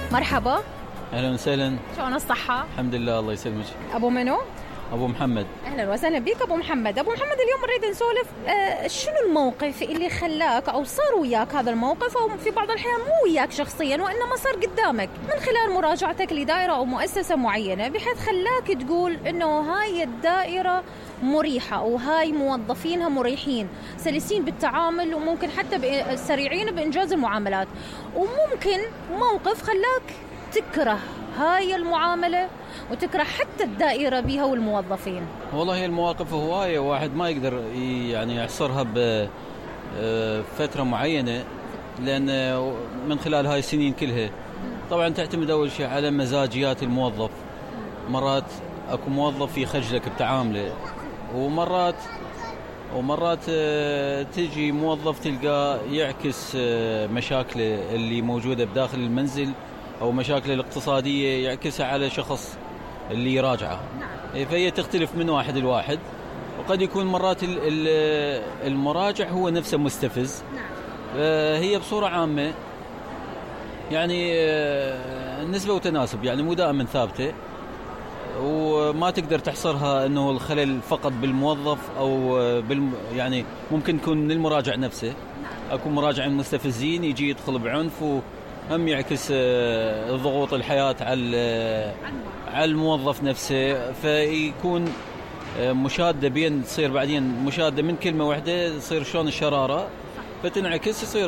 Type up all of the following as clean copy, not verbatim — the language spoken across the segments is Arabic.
مرحبا. اهلا وسهلا. شلون الصحة؟ الحمد لله الله يسلمك. ابو منو؟ ابو محمد. اهلا وسهلا بك ابو محمد. ابو محمد اليوم نريد نسولف شنو الموقف اللي خلاك او صار وياك هذا الموقف، او في بعض الاحيان مو وياك شخصيا وانما صار قدامك من خلال مراجعتك لدائرة او مؤسسة معينة، بحيث خلاك تقول انه هاي الدائرة مريحة وهاي موظفينها مريحين سلسين بالتعامل وممكن حتى سريعين بإنجاز المعاملات، وممكن موقف خلاك تكره هاي المعاملة وتكره حتى الدائرة بها والموظفين؟ والله هي المواقف هواية، واحد ما يقدر يعني يحصرها بفترة معينة، لأن من خلال هاي السنين كلها طبعا تعتمد أول شيء على مزاجيات الموظف. مرات أكو موظف يخجلك بتعامله، ومرات تجي موظف تلقاه يعكس مشاكله اللي موجودة بداخل المنزل أو مشاكله الاقتصادية يعكسها على شخص اللي يراجعه. فهي تختلف من واحد لواحد، وقد يكون مرات المراجع هو نفسه مستفز. هي بصورة عامة يعني نسبة وتناسب، يعني مو دائما ثابتة، وما تقدر تحصرها انه الخلل فقط بالموظف او يعني ممكن يكون من المراجع نفسه. اكو مراجعين مستفزين يجي يدخل بعنف وهم يعكس ضغوط الحياة على الموظف نفسه، فيكون مشادة بين تصير بعدين مشادة من كلمة واحدة تصير شلون الشرارة، فتنعكس يصير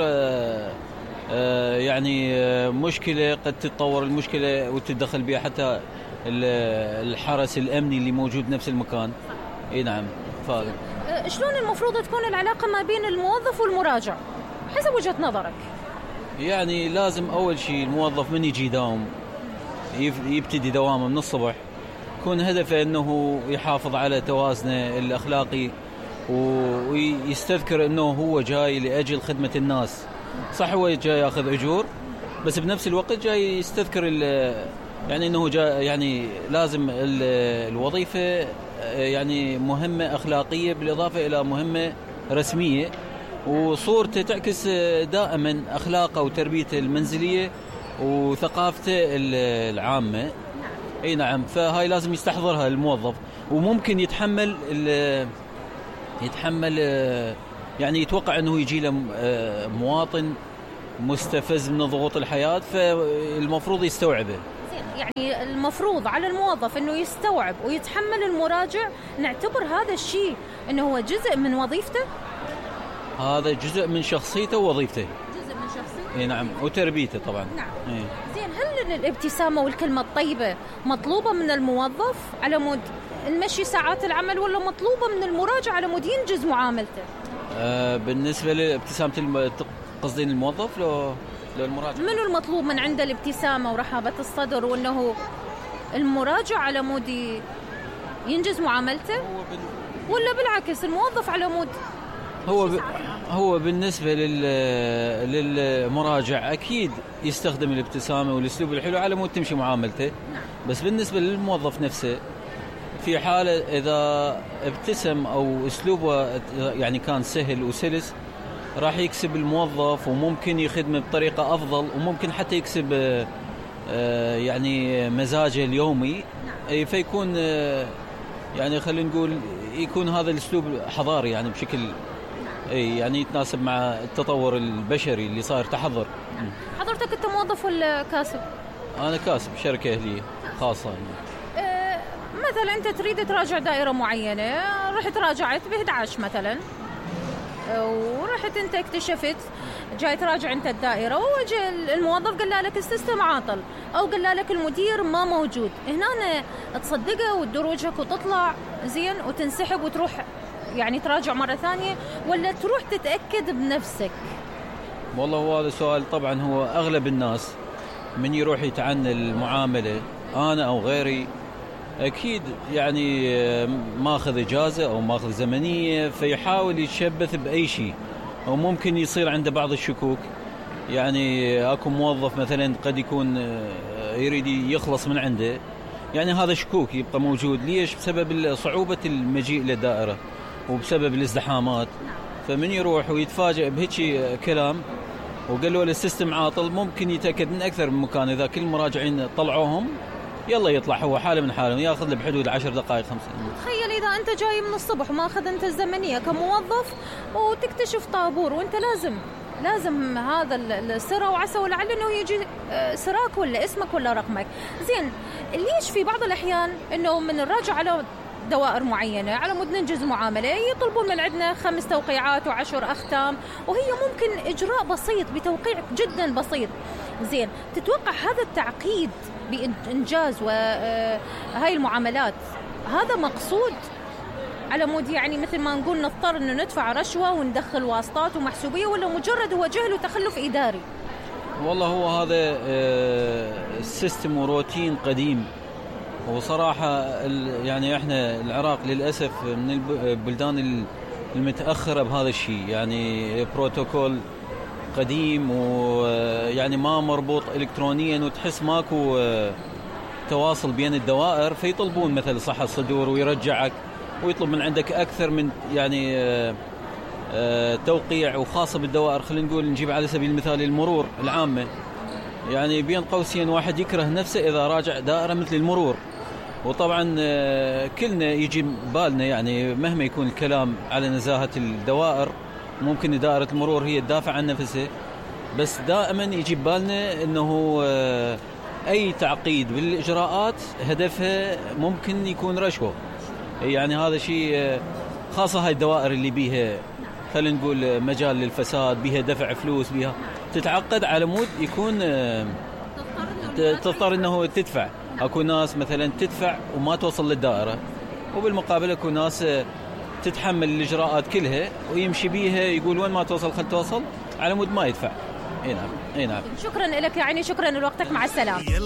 يعني مشكلة قد تتطور المشكلة وتتدخل بها حتى الحرس الأمني اللي موجود نفس المكان. اي نعم. فاهم. شلون المفروض تكون العلاقة ما بين الموظف والمراجع حسب وجهة نظرك؟ يعني لازم أول شيء الموظف من يجي يداوم يبتدي دوامه من الصبح يكون هدفه أنه يحافظ على توازنه الأخلاقي، ويستذكر أنه هو جاي لأجل خدمة الناس. صح هو جاي يأخذ أجور، بس بنفس الوقت جاي يستذكر يعني أنه جاي، يعني لازم الوظيفة يعني مهمة أخلاقية بالإضافة إلى مهمة رسمية، وصورته تعكس دائما أخلاقه وتربيته المنزلية وثقافته العامة. اي نعم. فهاي لازم يستحضرها الموظف، وممكن يتحمل يعني يتوقع أنه يجي له مواطن مستفز من ضغوط الحياة، فالمفروض يستوعبه. يعني المفروض على الموظف أنه يستوعب ويتحمل المراجع، نعتبر هذا الشيء أنه هو جزء من وظيفته؟ هذا جزء من شخصيته ووظيفته. جزء من شخصيته. اي نعم، وتربيته طبعا. نعم. إيه. زين، هل الابتسامة والكلمة الطيبة مطلوبة من الموظف على مود نمشي ساعات العمل، ولا مطلوبة من المراجع على مود ينجز معاملته؟ بالنسبة لابتسامة قصدين الموظف لو المراجع، منو المطلوب من عنده الابتسامة ورحابة الصدر، وأنه المراجع على مود ينجز معاملته، ولا بالعكس الموظف على مود؟ هو بالنسبة للمراجع أكيد يستخدم الابتسامة والأسلوب الحلو على مود تمشي معاملته. بس بالنسبة للموظف نفسه، في حالة إذا ابتسم أو أسلوبه يعني كان سهل وسلس، راح يكسب الموظف وممكن يخدمه بطريقة أفضل، وممكن حتى يكسب يعني مزاجه اليومي. فيكون يعني خلينا نقول يكون هذا الأسلوب حضاري يعني بشكل يعني يتناسب مع التطور البشري اللي صار تحضر. حضرتك أنت موظف ولا كاسب؟ أنا كاسب شركة أهلية خاصة. مثلا أنت تريد تراجع دائرة معينة، رحت راجعت ب11 مثلا، ورحت أنت اكتشفت جاي تراجع أنت الدائرة، وجه الموظف قال لك السيستم عاطل، أو قال لك المدير ما موجود، هنا تصدقه وتدور وجهك وتطلع زين وتنسحب وتروح يعني تراجع مرة ثانية، ولا تروح تتأكد بنفسك؟ والله هو هذا سؤال طبعا هو أغلب الناس من يروح يتعنى المعاملة، أنا أو غيري أكيد يعني ماخذ إجازة أو ماخذ زمنية، فيحاول يتشبث بأي شيء، أو ممكن يصير عنده بعض الشكوك. يعني أكو موظف مثلا قد يكون يريد يخلص من عنده، يعني هذا شكوك يبقى موجود. ليش؟ بسبب صعوبة المجيء للدائرة وبسبب الازدحامات. فمن يروح ويتفاجئ بهيك كلام وقالوا له السيستم عاطل، ممكن يتأكد من أكثر من مكان. إذا كل المراجعين طلعوهم يلا يطلع هو حالة من حالهم، ياخذ له بحدود 10 دقائق 5 دقائق. تخيل إذا أنت جاي من الصبح وماخذ أنت الزمنية كموظف وتكتشف طابور، وأنت لازم هذا السرة، وعسى ولعل إنه يجي سراك ولا اسمك ولا رقمك. زين، ليش في بعض الأحيان إنه من الراجع على دوائر معينة على مود ننجز معاملة يطلبون من عندنا 5 توقيعات و10 أختام، وهي ممكن إجراء بسيط بتوقيع جدا بسيط. زين، تتوقع هذا التعقيد بإنجاز وهاي المعاملات هذا مقصود على مود يعني مثل ما نقول نضطر إنه ندفع رشوة وندخل واسطات ومحسوبية، ولا مجرد هو جهل وتخلف إداري؟ والله هو هذا السيستم وروتين قديم، وصراحة يعني احنا العراق للأسف من البلدان المتأخرة بهذا الشيء، يعني بروتوكول قديم ويعني ما مربوط إلكترونيا، وتحس ماكو تواصل بين الدوائر، فيطلبون مثل صحة صدور ويرجعك ويطلب من عندك أكثر من يعني توقيع، وخاصة بالدوائر. خلينا نقول نجيب على سبيل المثال المرور العامة، يعني بين قوسين واحد يكره نفسه إذا راجع دائرة مثل المرور. وطبعا كلنا يجي بالنا يعني مهما يكون الكلام على نزاهة الدوائر، ممكن دائرة المرور هي تدافع عن نفسها، بس دائما يجي بالنا أنه أي تعقيد بالإجراءات هدفها ممكن يكون رشوة. يعني هذا شيء خاصة هاي الدوائر اللي بيها خلينا نقول مجال للفساد، بيها دفع فلوس، بيها تتعقد على مود يكون تضطر انه تدفع. اكو ناس مثلا تدفع وما توصل للدائرة، وبالمقابل اكو ناس تتحمل الاجراءات كلها ويمشي بيها، يقول وين ما توصل خل توصل، على مود ما يدفع. اي نعم. شكرا لك، يعني شكرا لوقتك، مع السلامة.